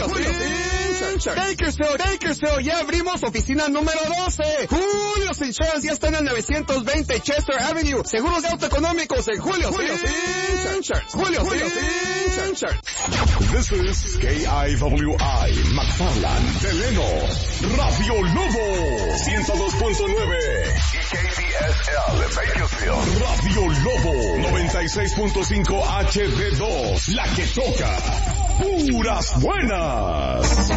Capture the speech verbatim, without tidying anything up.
Insurance. Bakersfield, Bakersfield, ya abrimos oficina número doce. Julio's Insurance ya está en el novecientos veinte Chester Avenue. Seguros de auto económicos en Julio's Insurance. Julio's Insurance. This is K I W I, McFarland, Delano, Radio Lobo, ciento dos punto nueve. Y K B S L, Bakersfield, Radio Lobo, noventa y seis punto cinco H D dos, la que toca puras buenas.